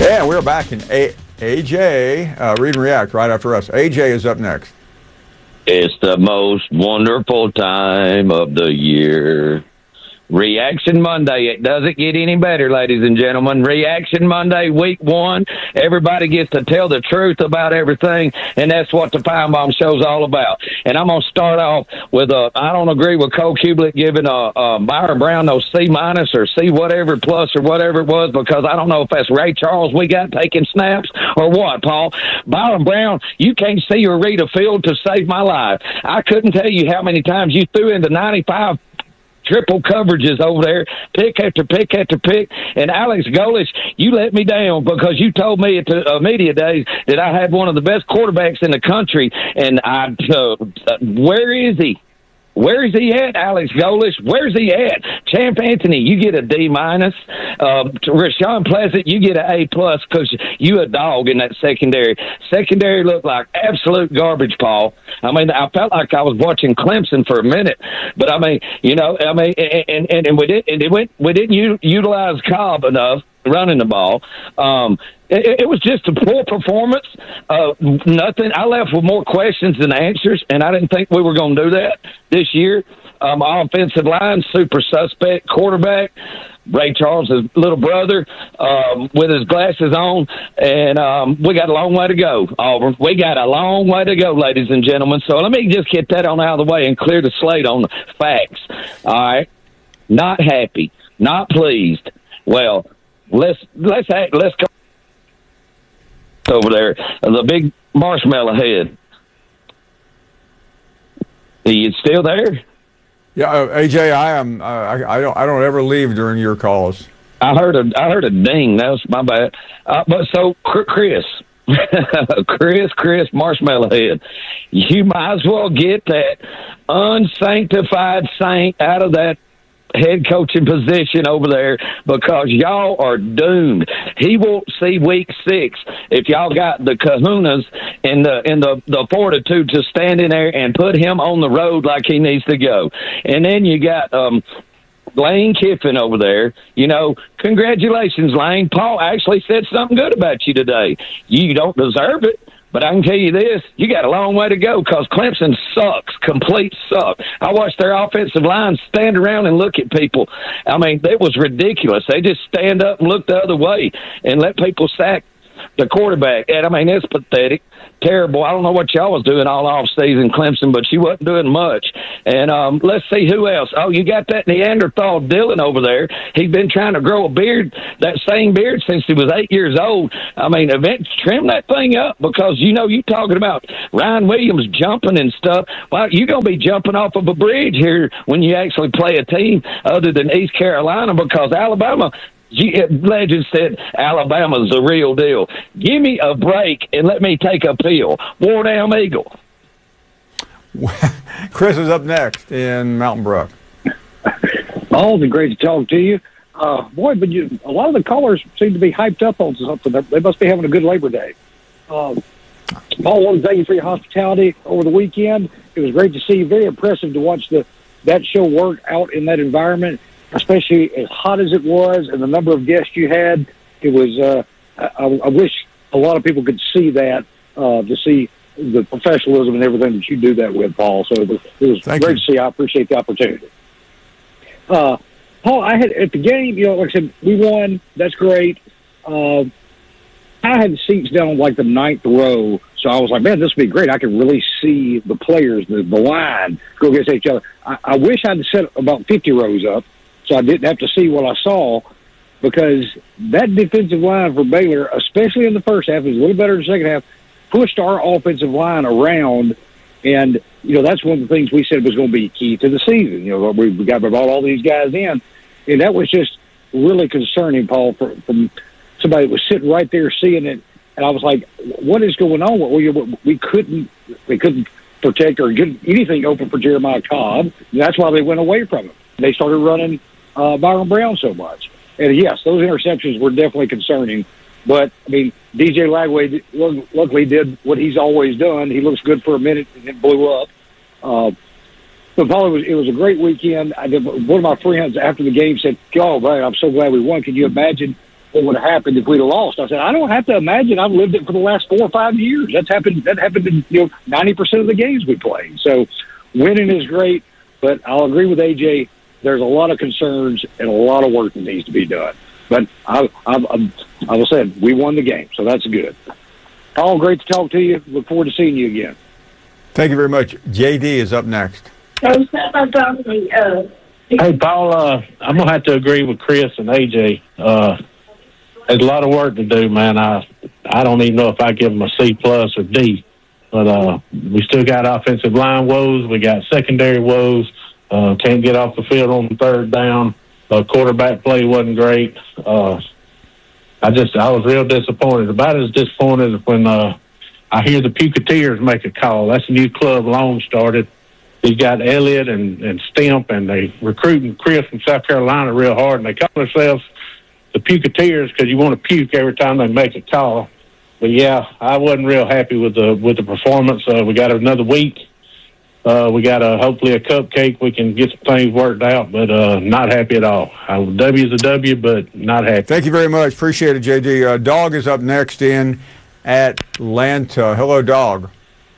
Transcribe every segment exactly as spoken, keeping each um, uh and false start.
Yeah, we're back in A- AJ, uh, Read and React right after us. A J is up next. It's the most wonderful time of the year. Reaction Monday. It doesn't get any better, ladies and gentlemen. Reaction Monday, week one. Everybody gets to tell the truth about everything, and that's what the Pine Bomb Show's all about. And I'm going to start off with a, I don't agree with Cole Kublik giving a, a Byron Brown no C minus or C whatever plus or whatever it was, because I don't know if that's Ray Charles we got taking snaps or what, Paul. Byron Brown, you can't see or read a field to save my life. I couldn't tell you how many times you threw into ninety-five triple coverages over there, pick after pick after pick. And Alex Golesh, you let me down because you told me at the uh, media days that I had one of the best quarterbacks in the country. And I, uh, uh, where is he? Where is he at, Alex Golesh? Where's he at? Champ Anthony, you get a D minus. Um, Rashawn Pleasant, you get an A plus because you a dog in that secondary. Secondary looked like absolute garbage, Paul. I mean, I felt like I was watching Clemson for a minute, but I mean, you know, I mean, and and, and we did, and it went, we didn't u- utilize Cobb enough running the ball. Um, it, it was just a poor performance. Uh, nothing. I left with more questions than answers, and I didn't think we were going to do that this year. Um, offensive line, super suspect. Quarterback, Ray Charles' little brother, um, with his glasses on, and um, we got a long way to go, Auburn. We got a long way to go, ladies and gentlemen. So let me just get that on out of the way and clear the slate on the facts. All right, not happy, not pleased. Well, let's let's act, let's go over there. The big marshmallow head. Are you still there? Yeah, uh, A J, I am. Uh, I, I don't. I don't ever leave during your calls. I heard a. I heard a ding. That was my bad. Uh, but so, Chris, Chris, Chris, Marshmallow Head, you might as well get that unsanctified saint out of that head coaching position over there, because y'all are doomed. He won't see week six if y'all got the kahunas and the and the, the fortitude to stand in there and put him on the road like he needs to go. And then you got um Lane Kiffin over there. You know, congratulations, Lane. Paul actually said something good about you today. You don't deserve it, but I can tell you this, you got a long way to go, because Clemson sucks, complete suck. I watched their offensive line stand around and look at people. I mean, it was ridiculous. They just stand up and look the other way and let people sack the quarterback. And, I mean, it's pathetic, terrible. I don't know what y'all was doing all off season, Clemson, but she wasn't doing much. And um, let's see who else. Oh, you got that Neanderthal Dylan over there. He's been trying to grow a beard, that same beard, since he was eight years old. I mean, event, trim that thing up, because, you know, you talking about Ryan Williams jumping and stuff. Well, you're going to be jumping off of a bridge here when you actually play a team other than East Carolina, because Alabama – legend said Alabama's the real deal. Give me a break and let me take a pill. War Down Eagle. Chris is up next in Mountain Brook. Always great to talk to you. Uh, boy, but you, a lot of the callers seem to be hyped up on something. They must be having a good Labor Day. Uh, Paul, I want to thank you for your hospitality over the weekend. It was great to see you. Very impressive to watch the that show work out in that environment, especially as hot as it was and the number of guests you had. It was, uh, I, I wish a lot of people could see that, uh, to see the professionalism and everything that you do that with, Paul. So it was, it was great you. to see. I appreciate the opportunity. Uh, Paul, I had at the game, you know, like I said, we won. That's great. Uh, I had seats down like the ninth row, so I was like, man, this would be great. I could really see the players, the, the line, go against each other. I, I wish I'd set about fifty rows up, so I didn't have to see what I saw, because that defensive line for Baylor, especially in the first half, was a little better in the second half, pushed our offensive line around. And, you know, that's one of the things we said was going to be key to the season. You know, we, we got to brought all these guys in. And that was just really concerning, Paul, from, from somebody that was sitting right there seeing it. And I was like, what is going on? We, we couldn't we couldn't protect or get anything open for Jeremiah Cobb. And that's why they went away from him. They started running uh, Byron Brown so much. And, yes, those interceptions were definitely concerning. But, I mean, D J Lagway luckily did what he's always done. He looks good for a minute and then blew up. Uh, but, Paul, it was, it was a great weekend. I did, one of my friends after the game said, oh, man, I'm so glad we won. Can you imagine what would have happened if we'd have lost. I said, I don't have to imagine. I've lived it for the last four or five years. That's happened. That happened in you know ninety percent of the games we played. So winning is great, but I'll agree with A J. There's a lot of concerns and a lot of work that needs to be done. But I, I, I, I said we won the game, so that's good. Paul, great to talk to you. Look forward to seeing you again. Thank you very much. J D is up next. Hey, Paul, uh, I'm going to have to agree with Chris and A J. Uh, there's a lot of work to do, man. I I don't even know if I give them a C plus or D. But uh, we still got offensive line woes. We got secondary woes. Uh, can't get off the field on the third down. Uh, quarterback play wasn't great. Uh, I just I was real disappointed. About as disappointed as when uh, I hear the Puketeers make a call. That's a new club Long started. He's got Elliott and, and Stimp, and they recruiting Chris from South Carolina real hard, and they call themselves the Puketeers because you want to puke every time they make a call. But yeah, I wasn't real happy with the with the performance. Uh, we got another week. Uh, we got a hopefully a cupcake. We can get some things worked out, but uh, not happy at all. Uh, W is a W, but not happy. Thank you very much. Appreciate it, J D. Uh, Dog is up next in Atlanta. Hello, Dog.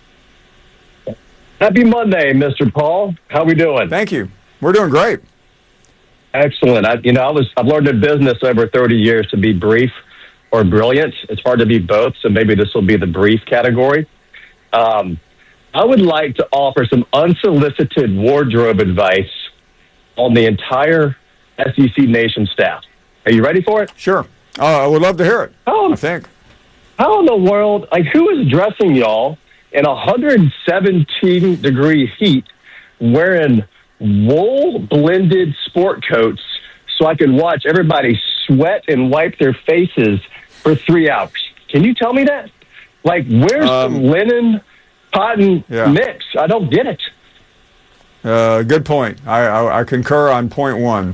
Happy Monday, Mister Paul. How we doing? Thank you. We're doing great. Excellent. I, you know, I was I've learned in business over thirty years to be brief or brilliant. It's hard to be both, so maybe this will be the brief category. Um, I would like to offer some unsolicited wardrobe advice on the entire S E C Nation staff. Are you ready for it? Sure. Uh, I would love to hear it. How, I think. How in the world, like, who is dressing y'all in one hundred seventeen degree heat wearing wool blended sport coats so I can watch everybody sweat and wipe their faces for three hours? Can you tell me that? Like, where's Um, the linen cotton yeah. mix? I don't get it. Uh, good point. I, I, I concur on point one.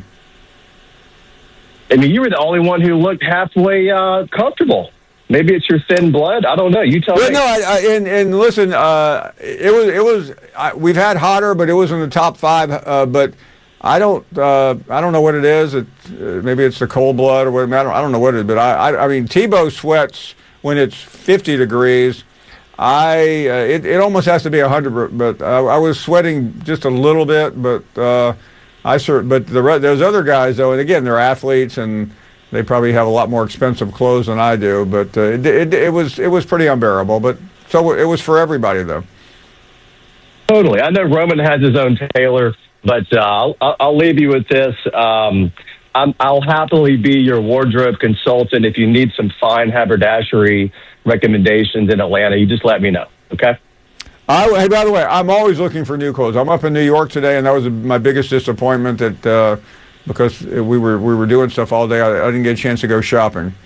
I mean, you were the only one who looked halfway uh, comfortable. Maybe it's your thin blood. I don't know. You tell But me. no, I, I, and, and listen, uh, it was it was. I, we've had hotter, but it was in the top five. Uh, but I don't uh, I don't know what it is. It uh, maybe it's the cold blood or whatever. I don't I don't know what it is. But I I, I mean, Tebow sweats when it's fifty degrees. I uh, it it almost has to be a hundred. But I, I was sweating just a little bit. But uh, I cert, But the re- those other guys though, and again, they're athletes and they probably have a lot more expensive clothes than I do, but uh, it, it, it was it was pretty unbearable. But so it was for everybody, though. Totally. I know Roman has his own tailor, but uh, I'll, I'll leave you with this. Um, I'm, I'll happily be your wardrobe consultant if you need some fine haberdashery recommendations in Atlanta. You just let me know, okay? I, hey, by the way, I'm always looking for new clothes. I'm up in New York today, and that was my biggest disappointment that. Uh, Because we were we were doing stuff all day, I, I didn't get a chance to go shopping.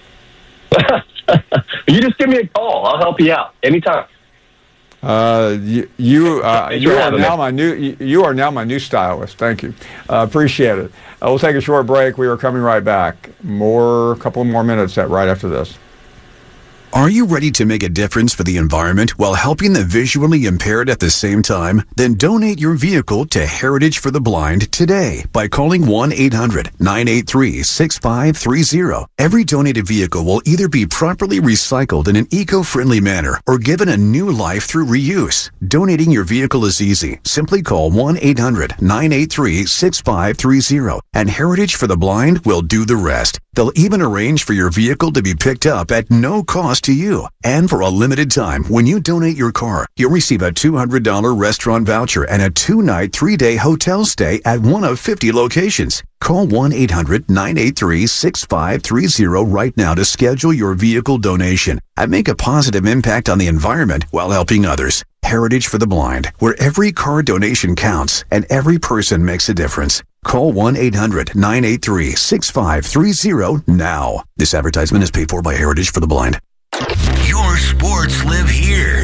You just give me a call. I'll help you out anytime. Uh, you you, uh, Thanks you for are having now me. my new you, you are now my new stylist. Thank you, uh, appreciate it. Uh, we'll take a short break. We are coming right back. More, a couple more minutes at right after this. Are you ready to make a difference for the environment while helping the visually impaired at the same time? Then donate your vehicle to Heritage for the Blind today by calling one eight hundred nine eight three six five three zero. Every donated vehicle will either be properly recycled in an eco-friendly manner or given a new life through reuse. Donating your vehicle is easy. Simply call one eight hundred nine eight three six five three zero and Heritage for the Blind will do the rest. They'll even arrange for your vehicle to be picked up at no cost to you. And for a limited time, when you donate your car, you'll receive a two hundred dollars restaurant voucher and a two-night, three-day hotel stay at one of fifty locations. Call one eight hundred nine eight three six five three zero right now to schedule your vehicle donation and make a positive impact on the environment while helping others. Heritage for the Blind, where every car donation counts and every person makes a difference. Call one eight hundred nine eight three six five three zero now. This advertisement is paid for by Heritage for the Blind. Your sports live here. This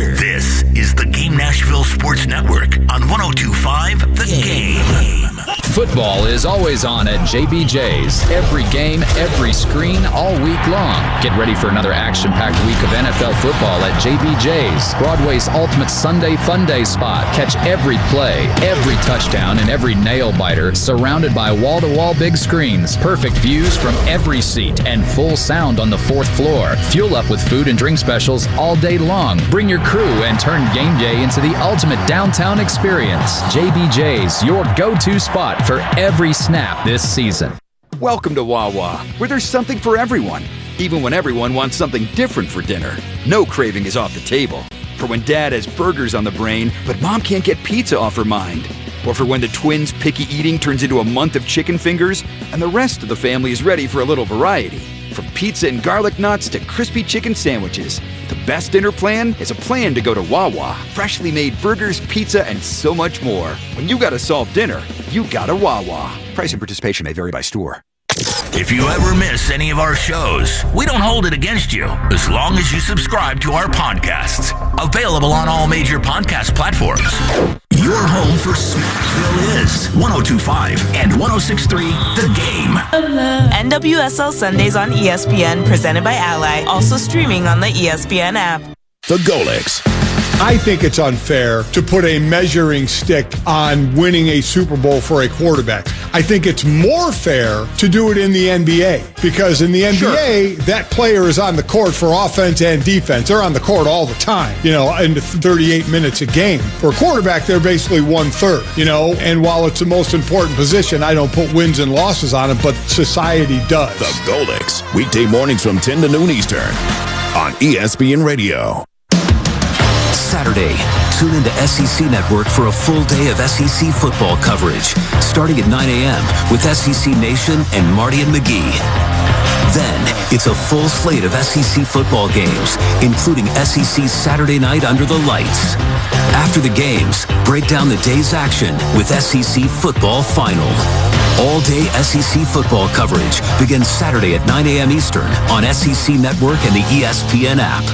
This is the Game Nashville Sports Network on one oh two point five The Game. Football is always on at J B J's. Every game, every screen, all week long. Get ready for another action-packed week of N F L football at J B J's, Broadway's ultimate Sunday fun day spot. Catch every play, every touchdown, and every nail-biter surrounded by wall-to-wall big screens, perfect views from every seat, and full sound on the fourth floor. Fuel up with food and drink specials all day long. Bring your crew and turn game day into the ultimate downtown experience. J B J's, your go-to spot for every snap this season. Welcome to Wawa, where there's something for everyone, even when everyone wants something different for dinner. No craving is off the table. For when Dad has burgers on the brain, but Mom can't get pizza off her mind. Or for when the twins' picky eating turns into a month of chicken fingers, and the rest of the family is ready for a little variety. From pizza and garlic knots to crispy chicken sandwiches, the best dinner plan is a plan to go to Wawa. Freshly made burgers, pizza, and so much more. When you gotta solve dinner, you gotta Wawa. Price and participation may vary by store. If you ever miss any of our shows, we don't hold it against you as long as you subscribe to our podcasts. Available on all major podcast platforms. Your home for Smashville is one oh two point five and one oh six point three The Game. N W S L Sundays on E S P N, presented by Ally, also streaming on the E S P N app. The Golix. I think it's unfair to put a measuring stick on winning a Super Bowl for a quarterback. I think it's more fair to do it in the N B A, because in the N B A, sure, that player is on the court for offense and defense. They're on the court all the time, you know, in thirty-eight minutes a game. For a quarterback, they're basically one-third, you know, and while it's the most important position, I don't put wins and losses on it, but society does. The Golix, weekday mornings from ten to noon Eastern on E S P N Radio. Saturday, tune into S E C Network for a full day of S E C football coverage, starting at nine a.m. with S E C Nation and Marty and McGee. Then, it's a full slate of S E C football games, including S E C Saturday Night Under the Lights. After the games, break down the day's action with S E C Football Final. All-day S E C football coverage begins Saturday at nine a.m. Eastern on S E C Network and the E S P N app.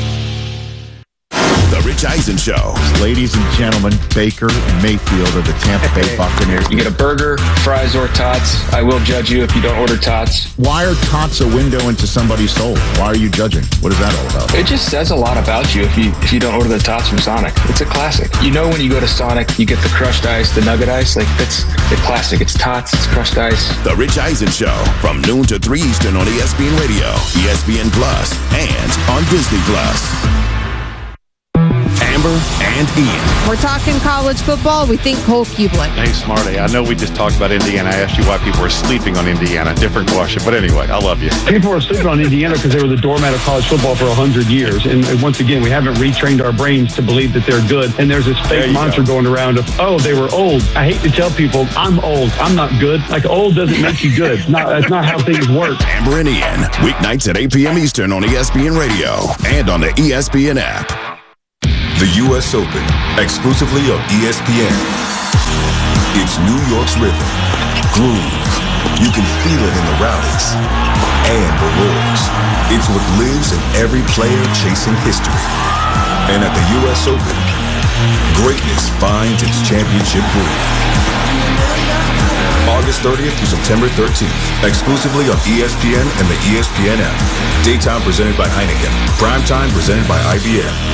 The Rich Eisen Show. Ladies and gentlemen, Baker Mayfield of the Tampa Bay Buccaneers. You get a burger, fries, or tots. I will judge you if you don't order tots. Why are tots a window into somebody's soul? Why are you judging? What is that all about? It just says a lot about you if you if you don't order the tots from Sonic. It's a classic. You know when you go to Sonic, you get the crushed ice, the nugget ice. Like, that's the classic. It's tots, it's crushed ice. The Rich Eisen Show from noon to three Eastern on E S P N Radio, E S P N Plus, and on Disney Plus. Amber and Ian. We're talking college football. We think Cole Kubelik. Hey, Smarty, I know we just talked about Indiana. I asked you why people were sleeping on Indiana. Different question. But anyway, I love you. People are sleeping on Indiana because they were the doormat of college football for one hundred years. And, and once again, we haven't retrained our brains to believe that they're good. And there's this fake mantra go. going around of, oh, they were old. I hate to tell people, I'm old. I'm not good. Like, old doesn't make you good. Not, that's not how things work. Amber and Ian, weeknights at eight p.m. Eastern on E S P N Radio and on the E S P N app. The U S Open, exclusively on E S P N. It's New York's rhythm, groove. You can feel it in the rallies and the roars. It's what lives in every player chasing history. And at the U S Open, greatness finds its championship groove. August thirtieth through September thirteenth, exclusively on E S P N and the E S P N app. Daytime presented by Heineken. Primetime presented by I B M.